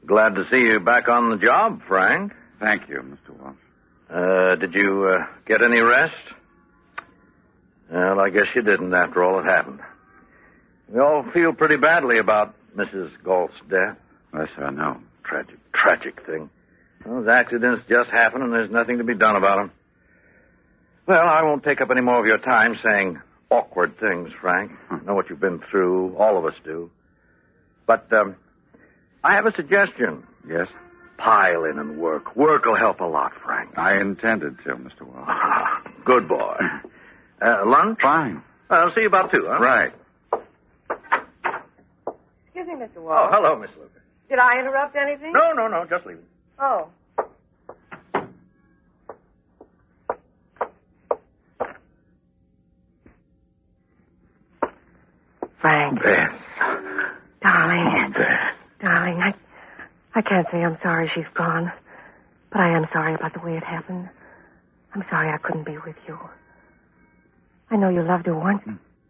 Glad to see you back on the job, Frank. Thank you, Mr. Walsh. Did you get any rest? Well, I guess you didn't after all that happened. We all feel pretty badly about Mrs. Galt's death. Yes, I know. Tragic thing. Those accidents just happen and there's nothing to be done about them. Well, I won't take up any more of your time saying awkward things, Frank. I know what you've been through. All of us do. But, I have a suggestion. Yes? Pile in and work. Work will help a lot, Frank. I intended to, Mr. Walsh. Good boy. Lunch? Fine. I'll see you about 2, huh? Right. Excuse me, Mr. Walsh. Oh, hello, Miss Lucas. Did I interrupt anything? No, just leave it. Oh. Frank. Bess. Darling. Bess. Darling, I can't say I'm sorry she's gone. But I am sorry about the way it happened. I'm sorry I couldn't be with you. I know you loved her once.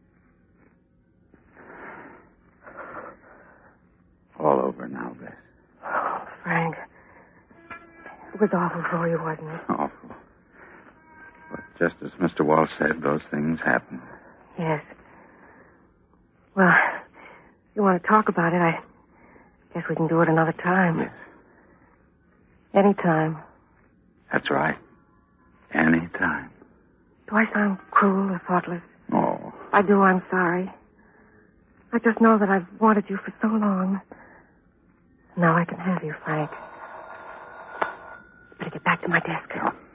All over now, Bess. Oh, Frank. It was awful for you, wasn't it? Awful. But just as Mr. Walsh said, those things happen. Yes. Well, if you want to talk about it, I guess we can do it another time. Yes. Any time. That's right. Any time. Do I sound cruel or thoughtless? Oh. If I do, I'm sorry. I just know that I've wanted you for so long. Now I can have you, Frank. Better get back to my desk. Yeah.